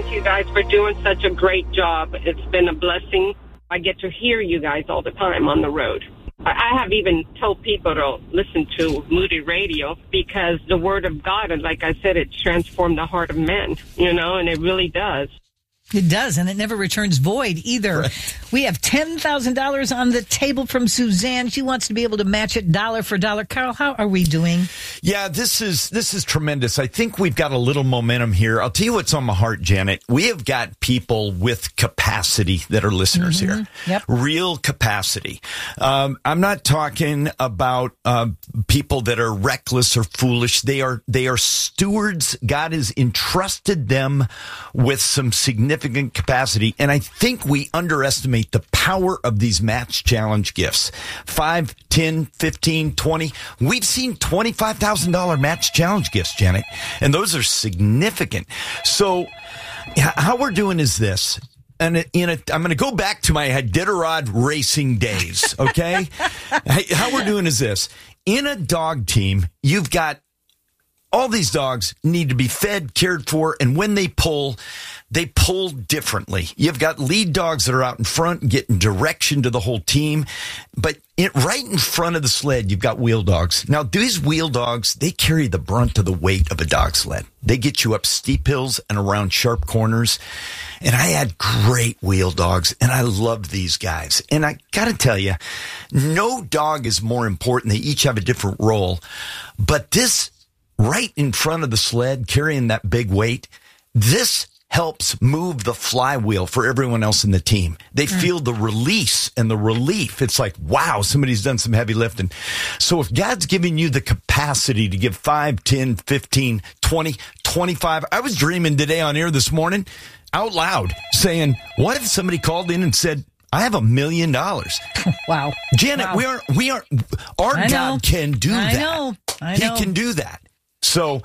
you guys for doing such a great job. It's been a blessing. I get to hear you guys all the time on the road. I have even told people to listen to Moody Radio because the Word of God, and like I said, it transformed the heart of men, and it really does. It does, and it never returns void either. Right. We have $10,000 on the table from Suzanne. She wants to be able to match it dollar for dollar. Carl, how are we doing? Yeah, this is tremendous. I think we've got a little momentum here. I'll tell you what's on my heart, Janet. We have got people with capacity that are listeners here. Yep. Real capacity. I'm not talking about people that are reckless or foolish. They are stewards. God has entrusted them with some significant capacity, and I think we underestimate the power of these match challenge gifts. 5, 10, 15, 20. We've seen $25,000 match challenge gifts, Janet, and those are significant. So how we're doing is this. And I'm going to go back to my Iditarod racing days, okay? How we're doing is this. In a dog team, you've got all these dogs need to be fed, cared for, and when they pull differently. You've got lead dogs that are out in front getting direction to the whole team, but right in front of the sled, you've got wheel dogs. Now, these wheel dogs, they carry the brunt of the weight of a dog sled. They get you up steep hills and around sharp corners. And I had great wheel dogs, and I love these guys. And I got to tell you, no dog is more important. They each have a different role. But this right in front of the sled, carrying that big weight, this helps move the flywheel for everyone else in the team. They feel the release and the relief. It's like, wow, somebody's done some heavy lifting. So if God's giving you the capacity to give 5, 10, 15, 20, 25, I was dreaming today on air this morning out loud saying, what if somebody called in and said, I have $1 million. Wow. Janet, wow. God can do that. I know. He can do that. So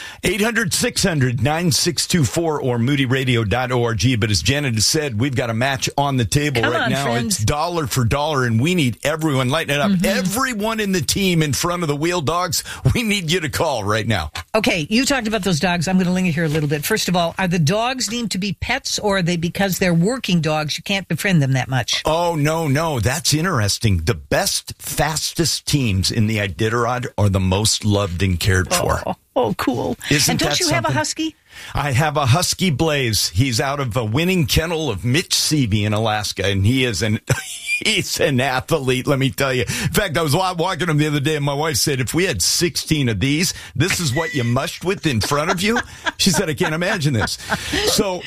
800-600-9624 or moodyradio.org. But as Janet has said, we've got a match on the table right now. Friends. It's dollar for dollar, and we need everyone. Lighten it up. Mm-hmm. Everyone in the team in front of the wheel dogs, we need you to call right now. Okay, you talked about those dogs. I'm going to linger here a little bit. First of all, are the dogs deemed to be pets, or are they because they're working dogs, you can't befriend them that much? Oh, no. That's interesting. The best, fastest teams in the Iditarod are the most loved and cared for. Oh, cool. Isn't and don't you something? Have a husky? I have a husky Blaze. He's out of a winning kennel of Mitch Seavey in Alaska, and he's an athlete, let me tell you. In fact, I was walking him the other day, and my wife said, if we had 16 of these, this is what you mushed with in front of you? She said, I can't imagine this. So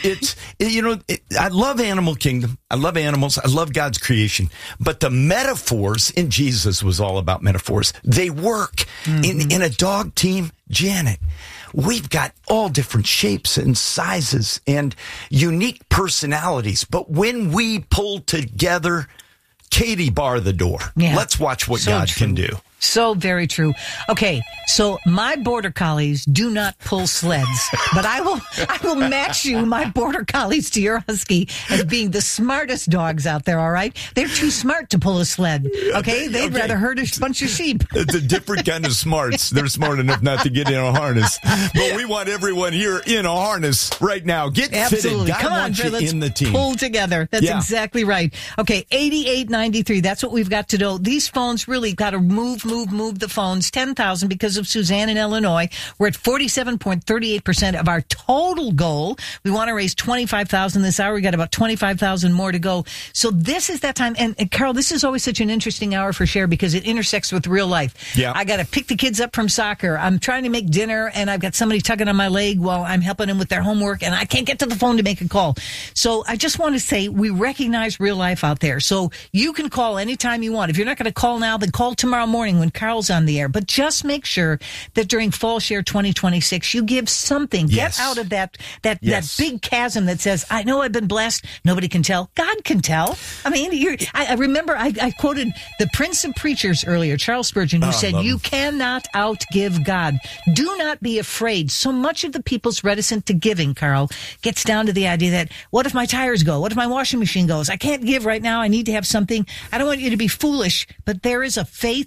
I love Animal Kingdom. I love animals. I love God's creation. But the metaphors, and Jesus was all about metaphors, they work. Mm-hmm. In a dog team, Janet, we've got all different shapes and sizes and unique personalities. But when we pull together, Katie, bar the door. Yeah. Let's watch what God can do. So very true. Okay, so my border collies do not pull sleds, but I will match you, my border collies, to your husky as being the smartest dogs out there. All right, they're too smart to pull a sled. Okay, they'd rather herd a bunch of sheep. It's a different kind of smarts. They're smart enough not to get in a harness, but we want everyone here in a harness right now. Get absolutely. Fitted. God Come on, wants you let's in the team. Pull together. That's exactly right. Okay, 8893. That's what we've got to do. These phones really got to move the phones. 10,000 because of Suzanne in Illinois. We're at 47.38% of our total goal. We want to raise 25,000 this hour. We got about 25,000 more to go. So this is that time. And Carol, this is always such an interesting hour for Cher because it intersects with real life. Yeah. I got to pick the kids up from soccer. I'm trying to make dinner and I've got somebody tugging on my leg while I'm helping them with their homework and I can't get to the phone to make a call. So I just want to say we recognize real life out there. So you can call anytime you want. If you're not going to call now, then call tomorrow morning when Carl's on the air. But just make sure that during Fall Share 2026, you give something. Yes. Get out of that big chasm that says, I know I've been blessed. Nobody can tell. God can tell. I mean, I remember I quoted the Prince of Preachers earlier, Charles Spurgeon, who said, you cannot outgive God. Do not be afraid. So much of the people's reticent to giving, Carl, gets down to the idea that, what if my tires go? What if my washing machine goes? I can't give right now. I need to have something. I don't want you to be foolish, but there is a faith rest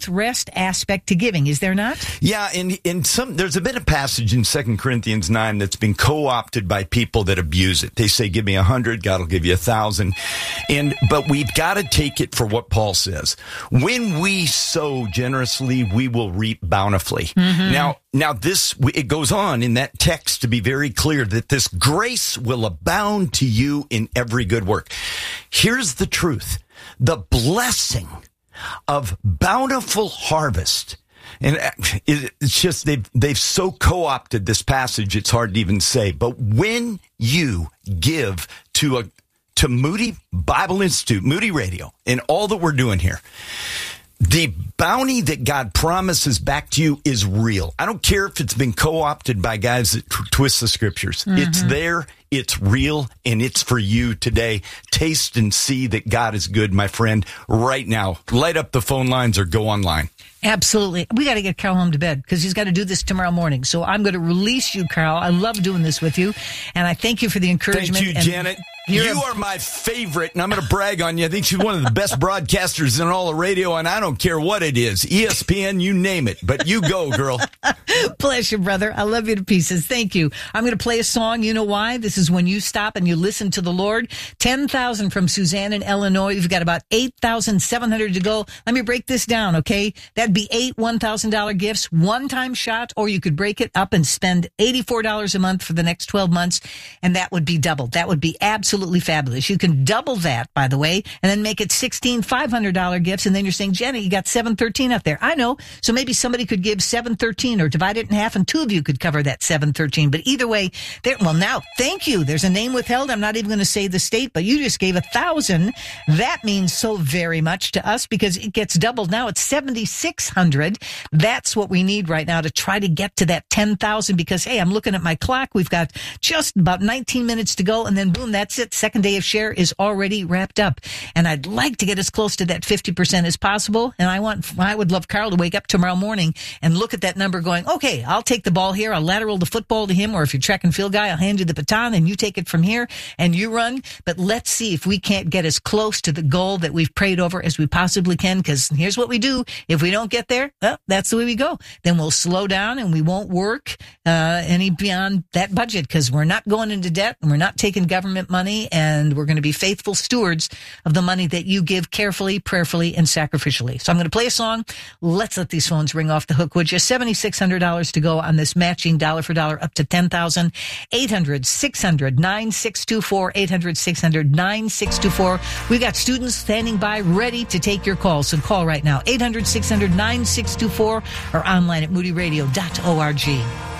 honest aspect to giving, is there not? Yeah, there's a bit of passage in 2 Corinthians 9 that's been co-opted by people that abuse it. They say, give me 100, God will give you 1,000. But we've got to take it for what Paul says. When we sow generously, we will reap bountifully. Mm-hmm. Now it goes on in that text to be very clear that this grace will abound to you in every good work. Here's the truth. The blessing of bountiful harvest. And it's just they've so co-opted this passage, it's hard to even say. But when you give to Moody Bible Institute, Moody Radio, and all that we're doing here, the bounty that God promises back to you is real. I don't care if it's been co-opted by guys that twist the scriptures. Mm-hmm. It's there, it's real, and it's for you today. Taste and see that God is good, my friend. Right now, light up the phone lines or go online. Absolutely. We got to get Carl home to bed because he's got to do this tomorrow morning. So I'm going to release you, Carl. I love doing this with you, and I thank you for the encouragement. Thank you, Janet. You are my favorite, and I'm going to brag on you. I think she's one of the best broadcasters in all of radio, and I don't care what it is. ESPN, you name it. But you go, girl. Bless you, brother. I love you to pieces. Thank you. I'm going to play a song. You know why? This is when you stop and you listen to the Lord. 10,000 from Suzanne in Illinois. You've got about 8,700 to go. Let me break this down, okay? That'd be 8 $1,000 gifts, one-time shot, or you could break it up and spend $84 a month for the next 12 months, and that would be doubled. That would be absolutely fabulous. You can double that, by the way, and then make it 16 $500 gifts, and then you're saying, Jenny, you got 713 up there. I know. So maybe somebody could give 713 or divide it in half, and two of you could cover that 713. But either way, now, thank you. There's a name withheld. I'm not even going to say the state, but you just gave 1,000. That means so very much to us because it gets doubled. Now it's 7,600. That's what we need right now to try to get to that 10,000 because, hey, I'm looking at my clock. We've got just about 19 minutes to go, and then boom, that's it. Second day of share is already wrapped up. And I'd like to get as close to that 50% as possible. And I would love Carl to wake up tomorrow morning and look at that number going, okay, I'll take the ball here. I'll lateral the football to him. Or if you're track and field guy, I'll hand you the baton and you take it from here and you run. But let's see if we can't get as close to the goal that we've prayed over as we possibly can. Because here's what we do. If we don't get there, well, that's the way we go. Then we'll slow down and we won't work any beyond that budget because we're not going into debt and we're not taking government money. And we're going to be faithful stewards of the money that you give carefully, prayerfully, and sacrificially. So I'm going to play a song. Let's let these phones ring off the hook, would you? $7,600 to go on this matching dollar for dollar up to 10,000. 800-600-9624. 800-600-9624. We got students standing by ready to take your calls. So call right now. 800-600-9624 or online at moodyradio.org.